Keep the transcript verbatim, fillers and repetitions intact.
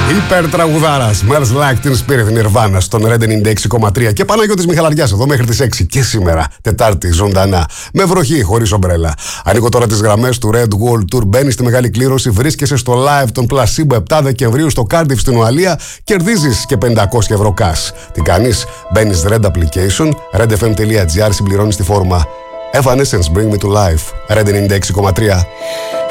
Υπερτραγουδάρα. Smells Like Teen Spirit Nirvana στον Red ενενήντα έξι κόμμα τρία. Και Παναγιώτης Μιχαλαριάς εδώ μέχρι τις έξι και σήμερα, Τετάρτη, ζωντανά. Με βροχή, χωρίς ομπρέλα. Ανοίγω τώρα τις γραμμές του Red World Tour. Μπαίνεις στη μεγάλη κλήρωση. Βρίσκεσαι στο live των Placebo επτά Δεκεμβρίου στο Cardiff στην Ουαλία. Κερδίζεις και πεντακόσια ευρώ cash. Τι κάνεις? Μπαίνεις Red Application, redfm.gr, συμπληρώνεις τη φόρμα Evanescence Bring Me to Life. Red ενενήντα έξι κόμμα τρία.